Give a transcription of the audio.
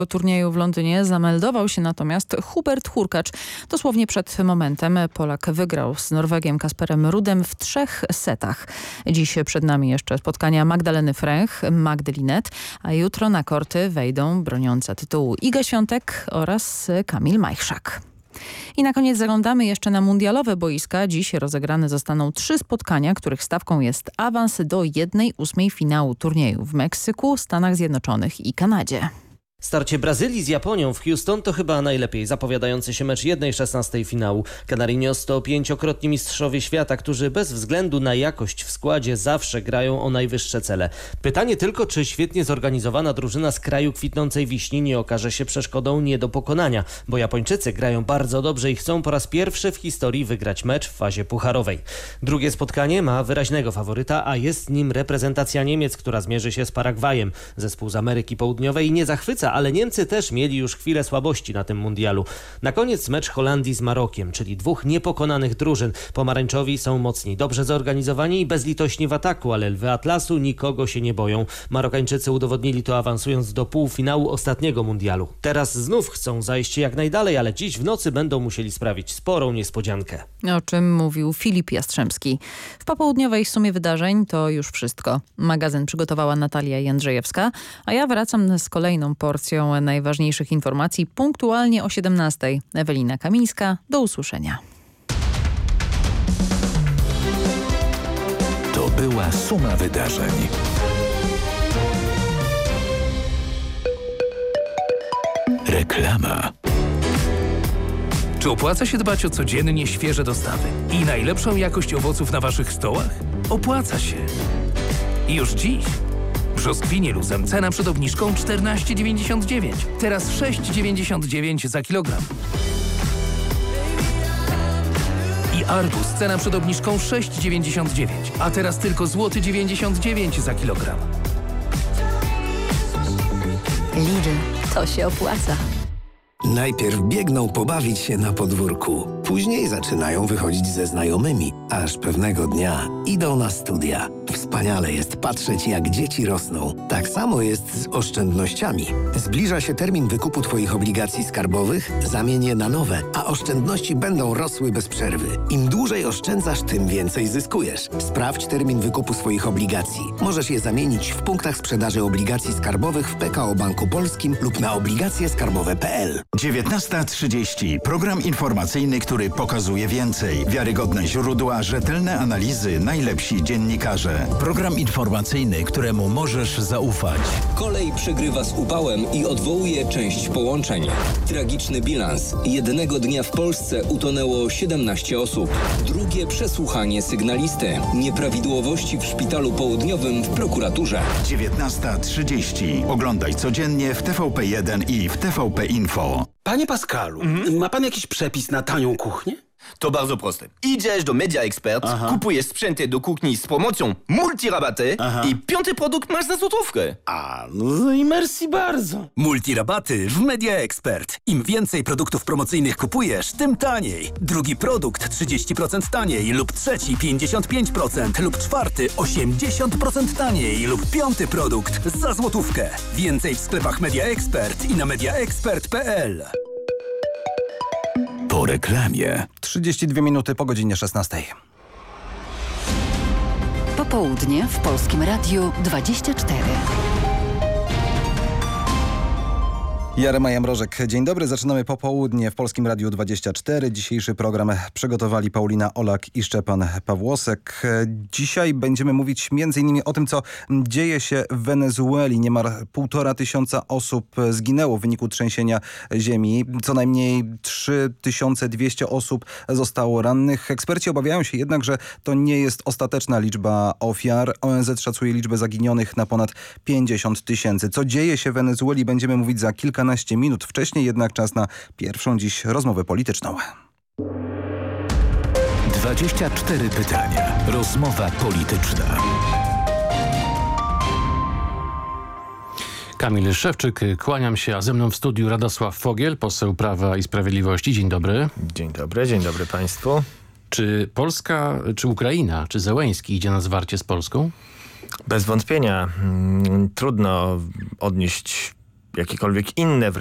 turnieju w Londynie zameldował się natomiast Hubert Hurkacz. Dosłownie przed momentem Polak wygrał z Norwegiem Kasperem Rudem w 3 setach. Dziś przed nami jeszcze spotkania Magdaleny Fręch, Magdy Linette, a jutro na korty wejdą broniąca tytułu Iga Świątek oraz Kamil Majchrzak. I na koniec zaglądamy jeszcze na mundialowe boiska. Dziś rozegrane zostaną 3 spotkania, których stawką jest awans do 1/8 finału turnieju w Meksyku, Stanach Zjednoczonych i Kanadzie. Starcie Brazylii z Japonią w Houston to chyba najlepiej zapowiadający się mecz 1/16 finału. Canarinhos to 5-krotni mistrzowie świata, którzy bez względu na jakość w składzie zawsze grają o najwyższe cele. Pytanie tylko, czy świetnie zorganizowana drużyna z kraju kwitnącej wiśni nie okaże się przeszkodą nie do pokonania, bo Japończycy grają bardzo dobrze i chcą po raz pierwszy w historii wygrać mecz w fazie pucharowej. Drugie spotkanie ma wyraźnego faworyta, a jest nim reprezentacja Niemiec, która zmierzy się z Paragwajem. Zespół z Ameryki Południowej nie zachwyca, ale Niemcy też mieli już chwilę słabości na tym mundialu. Na koniec mecz Holandii z Marokiem, czyli 2 niepokonanych drużyn. Pomarańczowi są mocni, dobrze zorganizowani i bezlitośni w ataku, ale lwy Atlasu nikogo się nie boją. Marokańczycy udowodnili to, awansując do półfinału ostatniego mundialu. Teraz znów chcą zajść jak najdalej, ale dziś w nocy będą musieli sprawić sporą niespodziankę. O czym mówił Filip Jastrzębski. W popołudniowej sumie wydarzeń to już wszystko. Magazyn przygotowała Natalia Jędrzejewska, a ja wracam z kolejną porcją najważniejszych informacji punktualnie o 17:00. Ewelina Kamińska, do usłyszenia. To była suma wydarzeń. Reklama. Czy opłaca się dbać o codziennie świeże dostawy i najlepszą jakość owoców na waszych stołach? Opłaca się. I już dziś. Brzoskwinie luzem cena przed obniżką 14,99. Teraz 6,99 za kilogram. I arbuz cena przed obniżką 6,99, a teraz tylko złoty 99 za kilogram. Lidl, to się opłaca. Najpierw biegną pobawić się na podwórku, później zaczynają wychodzić ze znajomymi, aż pewnego dnia idą na studia. Wspaniale jest patrzeć, jak dzieci rosną. Tak samo jest z oszczędnościami. Zbliża się termin wykupu Twoich obligacji skarbowych, zamień je na nowe, a oszczędności będą rosły bez przerwy. Im dłużej oszczędzasz, tym więcej zyskujesz. Sprawdź termin wykupu swoich obligacji. Możesz je zamienić w punktach sprzedaży obligacji skarbowych w PKO Banku Polskim lub na obligacjeskarbowe.pl. 19:30. Program informacyjny, który pokazuje więcej. Wiarygodne źródła, rzetelne analizy, najlepsi dziennikarze. Program informacyjny, któremu możesz zaufać. Kolej przegrywa z upałem i odwołuje część połączeń. Tragiczny bilans. Jednego dnia w Polsce utonęło 17 osób. Drugie przesłuchanie sygnalisty. Nieprawidłowości w Szpitalu Południowym w prokuraturze. 19:30. Oglądaj codziennie w TVP1 i w TVP Info. Panie Pascalu, ma pan jakiś przepis na tanią kuchnię? To bardzo proste. Idziesz do Media Expert, kupujesz sprzęty do kuchni z promocją multirabaty i 5. produkt masz za złotówkę. No i merci bardzo. Multirabaty w Media Expert. Im więcej produktów promocyjnych kupujesz, tym taniej. Drugi produkt 30% taniej lub trzeci 55% lub czwarty 80% taniej lub 5. produkt za złotówkę. Więcej w sklepach Media Expert i na mediaexpert.pl. Po reklamie. 32 minuty po godzinie 16. Popołudnie w Polskim Radiu 24. Jarema Jamrożek, dzień dobry. Zaczynamy popołudnie w Polskim Radiu 24. Dzisiejszy program przygotowali Paulina Olak i Szczepan Pawłosek. Dzisiaj będziemy mówić m.in. o tym, co dzieje się w Wenezueli. Niemal 1500 osób zginęło w wyniku trzęsienia ziemi. Co najmniej 3200 osób zostało rannych. Eksperci obawiają się jednak, że to nie jest ostateczna liczba ofiar. ONZ szacuje liczbę zaginionych na ponad 50 000. Co dzieje się w Wenezueli, będziemy mówić za kilkanaście minut. Wcześniej jednak czas na pierwszą dziś rozmowę polityczną. 24 pytania. Rozmowa polityczna. Kamil Szewczyk, kłaniam się, a ze mną w studiu Radosław Fogiel, poseł Prawa i Sprawiedliwości. Dzień dobry. Dzień dobry państwu. Czy Polska, czy Ukraina, czy Zełenski idzie na zwarcie z Polską? Bez wątpienia. Trudno odnieść jakiekolwiek inne